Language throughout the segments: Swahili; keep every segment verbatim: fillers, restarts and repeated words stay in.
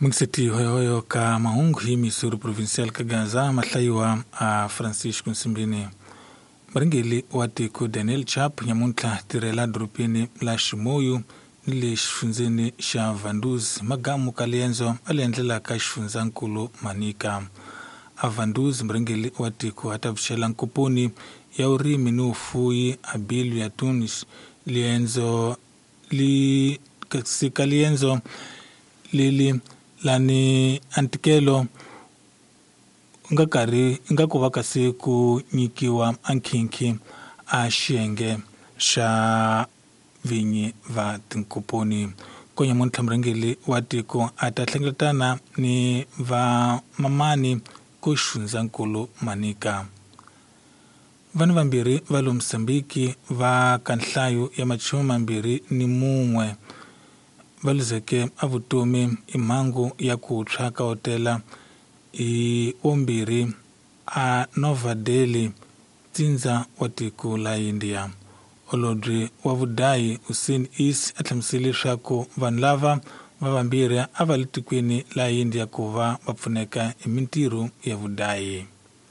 Mungseti hoyo ka maungu hii Missouri provincial ka Gaza matlaiwa a Francisco Nsimbini. Maringeli wati ku Daniel Chap nyamuntla tirela drupini la Shimoyu nile shifunzeni sha Vanduz magamu kalienzo aliendlela ka shifunzankulu manika. A Vanduz maringeli wati ku hatavishela nkupuni ya urimi ni ufui abilu ya Tunis lienzo li kasika lienzo lili lani antikelo ngakari ngakuva kasi ku nyikiwa ankinki a shenge sha vinyi va tinkuponi konya muntlha mrengeli watiko atathlengetana ni va mamani ku xifundzankulu manika. Vanu vambirhi va lo Msambiki va kanhlayo ya machumi mambirhi ni munwe valuzeke avutomi imhangu ya ku tshwa ka hotela i ombirhi a Nova Delhi tsinza wa tiko la India. Olodri wa vudayi Hussein Is a hlamusele leswaku vanhu lava va vambirhi a va le tikweni la India ku va va pfuneka hi mintirho ya vudayi.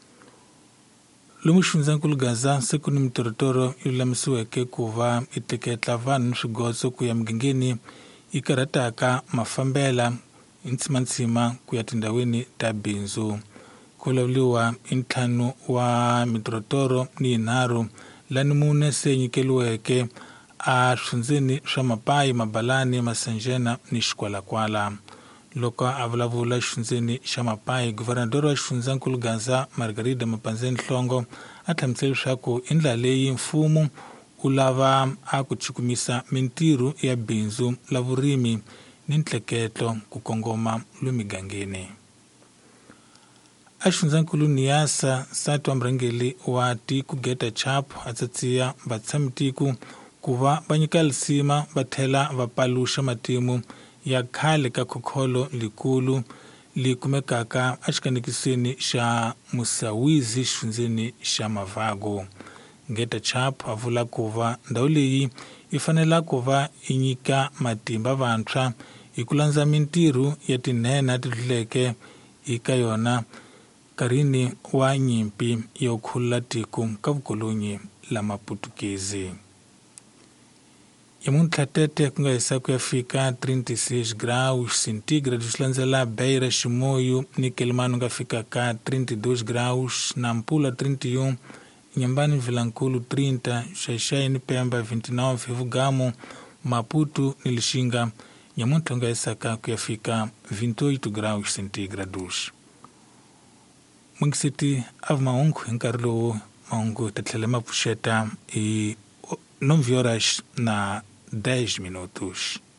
Lomu xifundzankulu Gaza se ku ni mitoritoro yi lulamisiweke ku va yi tleketla vanhu swigotso ku ya mugingeni yi karhataka mafambela hi ntsimantsima ku ya tindhawini ta bindzu. Ku vulavuriwa hi ntlhanu wa mitoritoro ni yinharhu lani mune se nyikeliweke a swifundzeni swa Mapayi, Mabalani, Masanjena ni Xikwalakwala. Loko a vulavula xifundzeni xa Mapayi, guvernador wa xifundzankulu Gaza Margarida Mapanzeni Hlongo a hlamusele leswaku i ndlela leyi mfumo u lava a ku chukumisa mintirho ya bindzu la vurimi ni ntleketlo ku kongoma lomu migangeni. A xifundzankulu Niassa nsati wa murhangeri wa tiko Geta Chap a tsatsiya vatshami-tiko ku va va nyika lisima va tlhela va paluxa matimu ya khale ka khokholo likulu li kumekaka a xikanekisweni xa Musawizi xifundzeni xa Mavago. Geta Chap a vula ku va ndhawu leyi yi fanela ku va yi nyika matimba vantshwa hi ku landza mintirho ya tinhenha ti dluleke eka yona karini wa nyimpi yo khulula tiko ka vukolonyi la Maputukezi. Yamuntlha tete ku nga hisa ku ya fika thirty-six graus centigrade swi landzela Beira, Ximoyu ni Kelimani nga fika ka thirty-two graus, Nampula thirty-one, Nyambani Vilankulu thirty, Xaixai ni Pemba twenty-nine, Vugamo, Maputo ni Lixinga nyamuntlha nga hisaka ku ya fika twenty-eight graus centigrados. Mungiseti av mahungu hi nkarhi lowu mahungu ta tlhela ma pfuxeta hi nove horas na ten minutos.